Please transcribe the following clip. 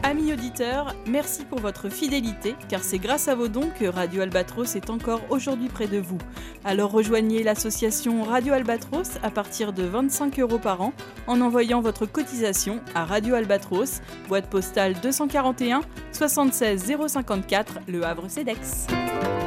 Amis auditeurs, merci pour votre fidélité, car c'est grâce à vos dons que Radio Albatros est encore aujourd'hui près de vous. Alors rejoignez l'association Radio Albatros à partir de 25 € par an en envoyant votre cotisation à Radio Albatros, boîte postale 241 76 054, Le Havre-Cedex.